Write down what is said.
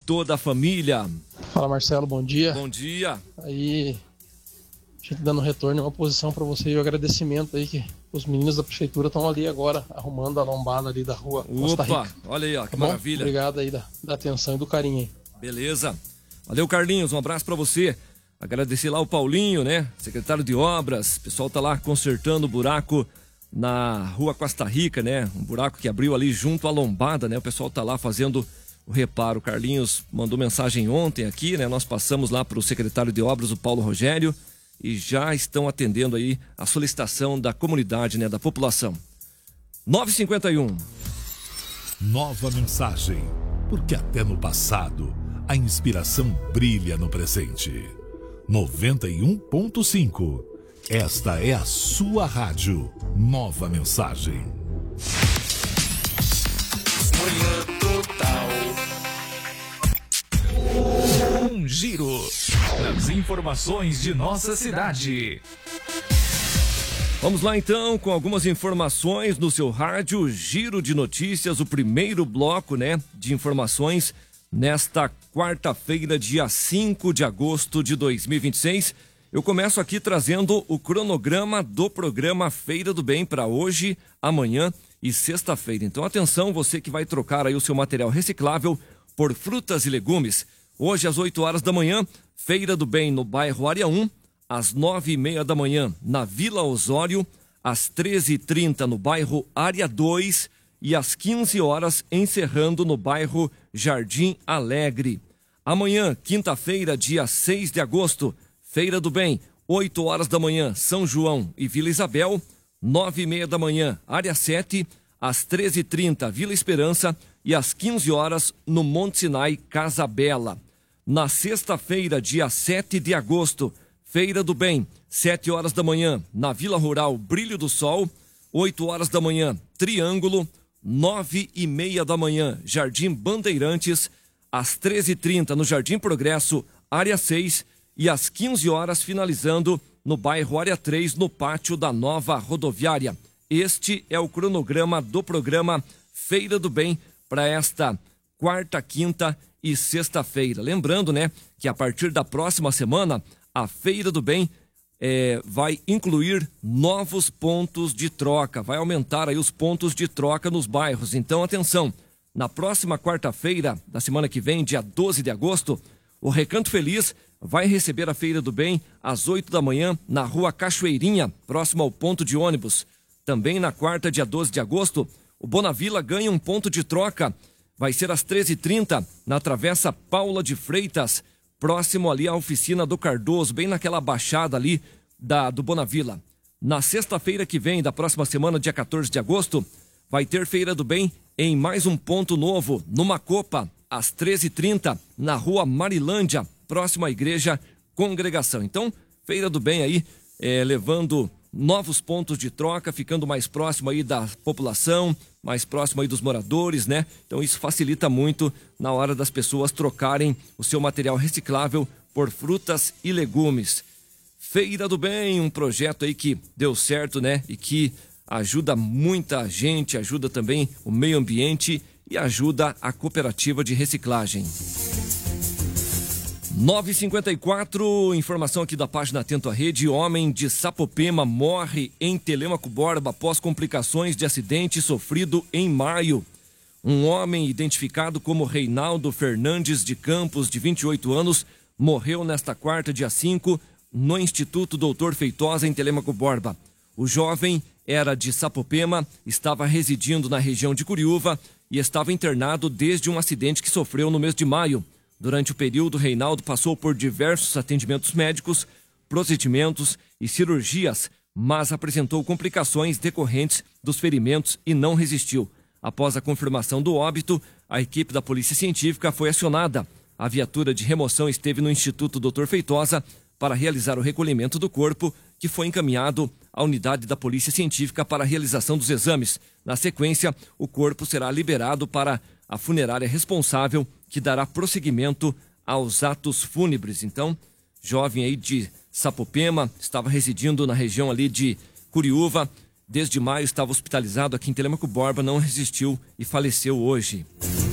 toda a família. Fala, Marcelo, bom dia. Bom dia. Aí, a gente dando retorno, uma posição para você e o agradecimento aí que os meninos da prefeitura estão ali agora, arrumando a lombada ali da rua Costa Rica. Opa, olha aí, ó, que Tá bom? maravilha. Obrigado aí da atenção e do carinho aí. Beleza. Valeu, Carlinhos, um abraço para você. Agradecer lá o Paulinho, né, secretário de obras. O pessoal tá lá consertando o buraco na rua Costa Rica, né, um buraco que abriu ali junto à lombada, né, o pessoal tá lá fazendo o reparo. O Carlinhos mandou mensagem ontem aqui, né, nós passamos lá pro secretário de obras, o Paulo Rogério, e já estão atendendo aí a solicitação da comunidade, né, da população. 9h51. Nova mensagem, porque até no passado a inspiração brilha no presente. 91.5. Esta é a sua rádio. Nova mensagem. Manhã Total. Um giro nas informações de nossa cidade. Vamos lá então com algumas informações no seu rádio, Giro de Notícias, o primeiro bloco, né, de informações nesta quarta-feira, dia 5 de agosto de 2026. Eu começo aqui trazendo o cronograma do programa Feira do Bem para hoje, amanhã e sexta-feira. Então atenção, você que vai trocar aí o seu material reciclável por frutas e legumes. Hoje às 8 horas da manhã, Feira do Bem no bairro Área 1, às 9h30 da manhã na Vila Osório, às 13h30 no bairro Área 2 e às 15 horas encerrando no bairro Jardim Alegre. Amanhã, quinta-feira, dia 6 de agosto, Feira do Bem, 8 horas da manhã, São João e Vila Isabel, 9h30 da manhã, Área 7, às 13h30, Vila Esperança e às 15 horas no Monte Sinai, Casa Bela. Na sexta-feira, dia 7 de agosto, Feira do Bem, 7 horas da manhã, na Vila Rural Brilho do Sol, 8 horas da manhã, Triângulo, 9h30 da manhã, Jardim Bandeirantes, às 13h30 no Jardim Progresso, Área 6 e às 15 horas finalizando no bairro Área 3, no pátio da nova rodoviária. Este é o cronograma do programa Feira do Bem para esta quarta, quinta e sexta-feira. Lembrando, né, que a partir da próxima semana, a Feira do Bem vai incluir novos pontos de troca, vai aumentar aí os pontos de troca nos bairros. Então, atenção, na próxima quarta-feira da semana que vem, dia 12 de agosto, o Recanto Feliz vai receber a Feira do Bem às 8 da manhã na rua Cachoeirinha, próximo ao ponto de ônibus. Também na quarta, dia 12 de agosto, o Bonavila ganha um ponto de troca. Vai ser às 13h30 na Travessa Paula de Freitas, próximo ali à oficina do Cardoso, bem naquela baixada ali do Bonavila. Na sexta-feira que vem, da próxima semana, dia 14 de agosto, vai ter Feira do Bem em mais um ponto novo, numa Copa, às 13h30, na rua Marilândia, próximo à Igreja Congregação. Então, Feira do Bem aí, levando novos pontos de troca, ficando mais próximo aí da população, mais próximo aí dos moradores, né? Então isso facilita muito na hora das pessoas trocarem o seu material reciclável por frutas e legumes. Feira do Bem, um projeto aí que deu certo, né? E que ajuda muita gente, ajuda também o meio ambiente e ajuda a cooperativa de reciclagem. 9h54, informação aqui da página Atento à Rede. Homem de Sapopema morre em Telêmaco Borba após complicações de acidente sofrido em maio. Um homem identificado como Reinaldo Fernandes de Campos, de 28 anos, morreu nesta quarta, dia 5, no Instituto Doutor Feitosa, em Telêmaco Borba. O jovem era de Sapopema, estava residindo na região de Curiúva e estava internado desde um acidente que sofreu no mês de maio. Durante o período, Reinaldo passou por diversos atendimentos médicos, procedimentos e cirurgias, mas apresentou complicações decorrentes dos ferimentos e não resistiu. Após a confirmação do óbito, a equipe da Polícia Científica foi acionada. A viatura de remoção esteve no Instituto Doutor Feitosa para realizar o recolhimento do corpo, que foi encaminhado à unidade da Polícia Científica para a realização dos exames. Na sequência, o corpo será liberado para a funerária responsável, que dará prosseguimento aos atos fúnebres. Então, jovem aí de Sapopema, estava residindo na região ali de Curiúva, desde maio estava hospitalizado aqui em Telêmaco Borba, não resistiu e faleceu hoje.